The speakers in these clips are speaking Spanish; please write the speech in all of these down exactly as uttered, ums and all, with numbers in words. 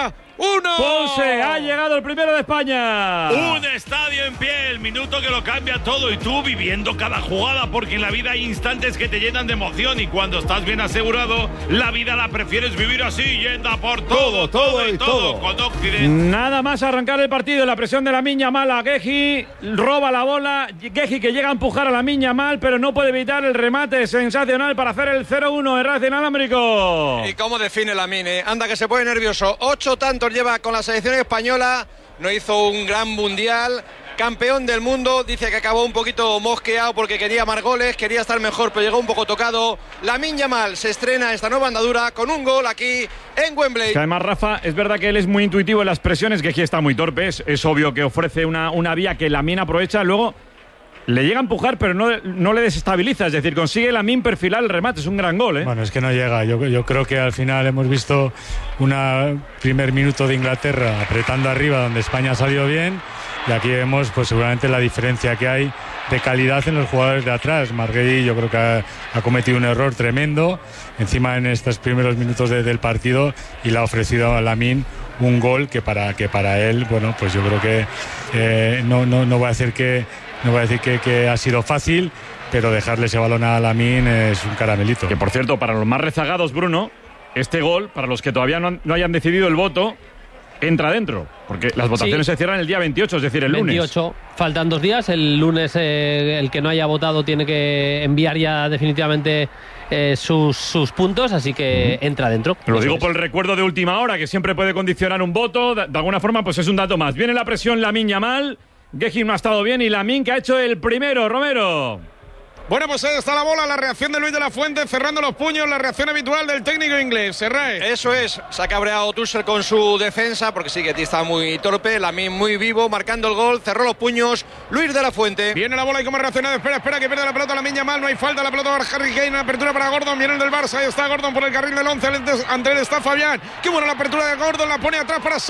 Inglaterra, uno. Ponce, ha llegado el primero de España. Un estadio en pie, el minuto que lo cambia todo y tú viviendo cada jugada, porque en la vida hay instantes que te llenan de emoción y cuando estás bien asegurado, la vida la prefieres vivir así, yendo por todo, todo, todo y todo. todo. Con Occidente. Nada más arrancar el partido, la presión de Lamine Yamal a Guehi, roba la bola, Guehi que llega a empujar a Lamine Yamal, pero no puede evitar el remate sensacional para hacer el cero uno en Racing Alámbrico. ¿Y cómo define Lamine? Anda que se pone nervioso. Ocho tantos lleva con la selección española, no hizo un gran mundial, campeón del mundo, dice que acabó un poquito mosqueado porque quería más goles, quería estar mejor, pero llegó un poco tocado. Lamine Yamal se estrena esta nueva andadura con un gol aquí en Wembley. Es que además, Rafa, es verdad que él es muy intuitivo en las presiones, que aquí está muy torpe, es, es obvio que ofrece una, una vía que Lamine aprovecha, luego le llega a empujar, pero no, no le desestabiliza, es decir, consigue Lamine perfilar el remate, es un gran gol, ¿eh? Bueno, es que no llega, yo, yo creo que al final hemos visto un primer minuto de Inglaterra apretando arriba, donde España ha salido bien, y aquí vemos pues seguramente la diferencia que hay de calidad en los jugadores de atrás. Marguerite yo creo que ha, ha cometido un error tremendo, encima en estos primeros minutos de, del partido, y le ha ofrecido a Lamine un gol que para, que para él, bueno, pues yo creo que eh, no, no, no voy a decir que No voy a decir que, que ha sido fácil, pero dejarle ese balón a Lamine es un caramelito. Que por cierto, para los más rezagados, Bruno, este gol, para los que todavía no, han, no hayan decidido el voto, entra dentro, porque las votaciones sí se cierran el día veintiocho, es decir, el veintiocho, lunes. Faltan dos días, el lunes eh, el que no haya votado tiene que enviar ya definitivamente eh, sus, sus puntos, así que uh-huh. entra dentro. Lo digo es. por el recuerdo de última hora, que siempre puede condicionar un voto, de, de alguna forma pues es un dato más. Viene la presión Lamine Yamal, Guehi no ha estado bien y Lamine que ha hecho el primero, Romero. Bueno, pues ahí está la bola, la reacción de Luis de la Fuente cerrando los puños, la reacción habitual del técnico inglés, Serrae. Eso es, se ha cabreado Tuchel con su defensa porque sí que está muy torpe, Lamine muy vivo, marcando el gol, cerró los puños, Luis de la Fuente. Viene la bola y cómo ha reaccionado, espera, espera que pierde la pelota Lamine Yamal, no hay falta, la pelota para Harry Kane, apertura para Gordon, viene el del Barça, ahí está Gordon por el carril del once, ante él está Fabián, qué buena la apertura de Gordon, la pone atrás para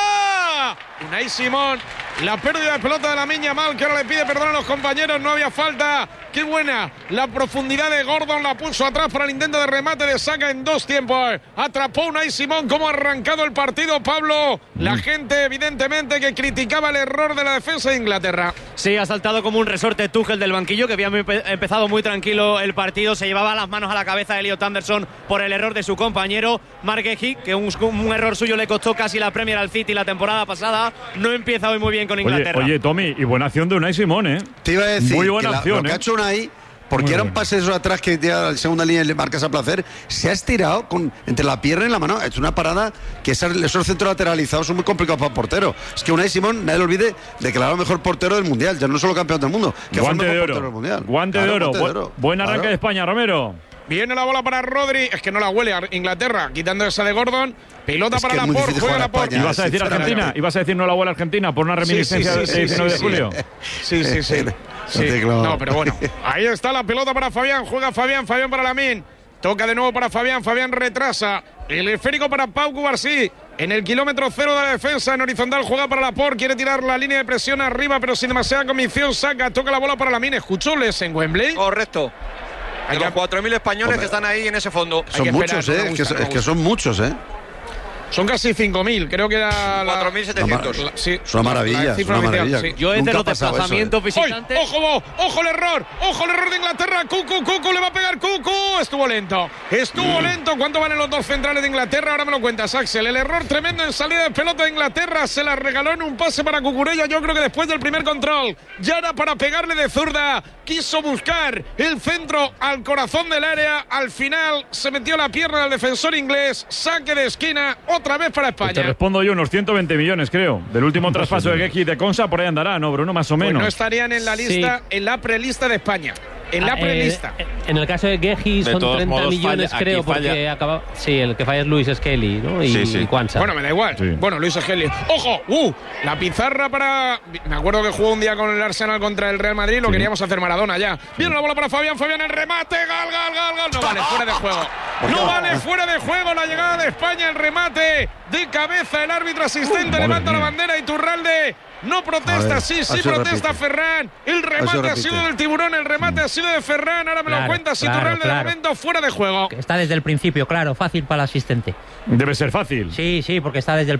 Saka. Unai Simón, la pérdida de pelota de Lamine Yamal, que ahora le pide perdón a los compañeros, no había falta. Qué buena la profundidad de Gordon, la puso atrás para el intento de remate de Saka en dos tiempos. Atrapó Unai Simón, cómo ha arrancado el partido, Pablo. La gente, evidentemente, que criticaba el error de la defensa de Inglaterra. Sí, ha saltado como un resorte Tuchel del banquillo, que había empezado muy tranquilo el partido. Se llevaba las manos a la cabeza de Elliot Anderson por el error de su compañero Marc Guehi, que un, un error suyo le costó casi la Premier al City la temporada pasada. No empieza hoy muy bien con Inglaterra. Oye, oye Tommy, y buena acción de Unai Simón, ¿eh? Te iba a decir muy buena que la, acción, lo que ¿eh? ha hecho Unai, porque muy era bueno. Un pase eso atrás que ya la segunda línea le marcas a placer, se ha estirado con, entre la pierna y la mano. Es una parada que esa, esos centros lateralizados son muy complicados para el portero. Es que Unai Simón, nadie lo olvide, declarado mejor portero del mundial, ya no solo campeón del mundo, que guante fue el mejor de oro. portero del mundial. Guante, claro, de oro. guante de oro. Buen arranque claro. de España, Romero. Viene la bola para Rodri, es que no la huele a Inglaterra, quitando esa de Gordon. Pelota es para Laporte, juega Laporte. ¿Ibas a decir Argentina? ¿Ibas a decir no la bola Argentina por una reminiscencia sí, sí, sí, del diecinueve sí, sí, de julio? Sí, sí, sí. sí. sí. No, pero bueno. Ahí está la pelota para Fabián, juega Fabián, Fabián para Lamine. Toca de nuevo para Fabián, Fabián retrasa. El esférico para Pau Cubarsí. En el kilómetro cero de la defensa, en horizontal juega para Laporte. Quiere tirar la línea de presión arriba, pero sin demasiada convicción. Saca, toca la bola para Lamine. ¿Escuchó Les en Wembley? Correcto. Hay los cuatro mil españoles Hombre, que están ahí en ese fondo. Son que muchos, esperar, ¿eh? No es, que, es que son muchos, ¿eh? Son casi cinco mil, creo que era cuatro mil setecientos. Sí, es una maravilla, es una maravilla. Sí. Yo desde los desplazamientos eso, ¿eh? visitantes... ¡Ojo, ojo el error! ¡Ojo el error de Inglaterra! ¡Cucu, Cucu, le va a pegar Cucu! Estuvo lento, estuvo mm. lento. ¿Cuánto valen los dos centrales de Inglaterra? Ahora me lo cuentas, Axel. El error tremendo en salida de pelota de Inglaterra. Se la regaló en un pase para Cucurella. Yo creo que después del primer control, ya era para pegarle de zurda. Quiso buscar el centro al corazón del área. Al final se metió la pierna del defensor inglés. Saque de esquina, otra vez para España. Te respondo yo, unos ciento veinte millones, creo. Del último traspaso de Guehi y de Consa, por ahí andará, ¿no, Bruno? Más o menos. Pues no estarían en la lista, sí. en la prelista de España. En la prelista. Eh, en el caso de Guehi son treinta modos, millones, falla, creo, porque acaba. Sí, el que falla es Luis Skelly, ¿no? Y, sí, sí. y Quansah. Bueno, me da igual. Sí. Bueno, Luis Skelly. ¡Ojo! ¡Uh! La pizarra para. Me acuerdo que jugó un día con el Arsenal contra el Real Madrid. Lo sí. queríamos hacer Maradona ya. Viene la bola para Fabián. Fabián en remate. ¡Gal, gal, gal, gal! No vale, fuera de juego. No vale, fuera de juego la llegada de España. El remate de cabeza. El árbitro asistente oh, levanta la bandera. Iturralde. No protesta, ver, sí, sí protesta Ferran. El remate ha sido del Tiburón, el remate ha sido de Ferran. Ahora me claro, lo cuenta Iturralde claro, claro. de momento fuera de juego. Está desde el principio, claro, fácil para el asistente. Debe ser fácil. Sí, sí, porque está desde el